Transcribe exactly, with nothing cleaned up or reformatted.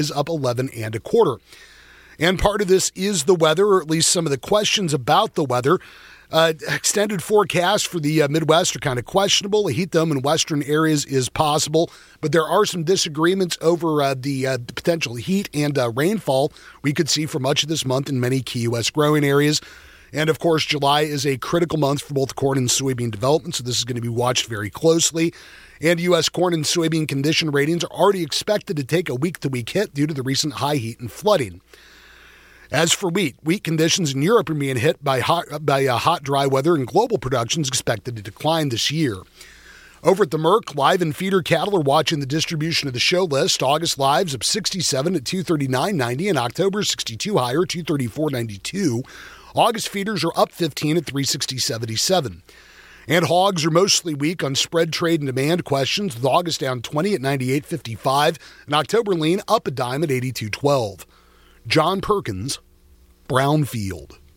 is up eleven and a quarter. And part of this is the weather, or at least some of the questions about the weather. Uh, extended forecast for the uh, Midwest are kind of questionable. A heat dome in western areas is possible, but there are some disagreements over uh, the, uh, the potential heat and uh, rainfall we could see for much of this month in many key U S growing areas. And, of course, July is a critical month for both corn and soybean development, so this is going to be watched very closely. And U S corn and soybean condition ratings are already expected to take a week-to-week hit due to the recent high heat and flooding. As for wheat, wheat conditions in Europe are being hit by hot, by uh, hot, dry weather, and global production is expected to decline this year. Over at the Merck, live and feeder cattle are watching the distribution of the show list. August lives up sixty-seven at two thirty-nine ninety, and October sixty-two higher, two thirty-four ninety-two. August feeders are up fifteen at three sixty seventy-seven. And hogs are mostly weak on spread trade and demand questions, with August down twenty at ninety-eight fifty-five, and October lean up a dime at eighty-two twelve. John Perkins, Brownfield.